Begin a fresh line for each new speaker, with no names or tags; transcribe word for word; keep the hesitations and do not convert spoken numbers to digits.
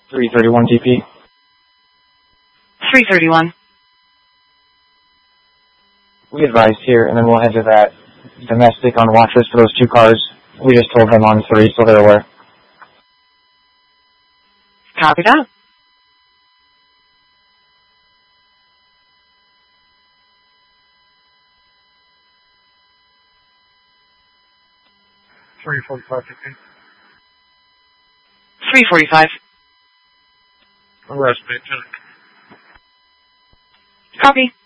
three thirty-one T P.
three thirty-one.
We advised here, and then we'll head to that domestic on watch list for those two cars. We just told them on three, so they're aware.
Copy that.
three forty-five T P.
three forty-five.
Arrest me,
Copy.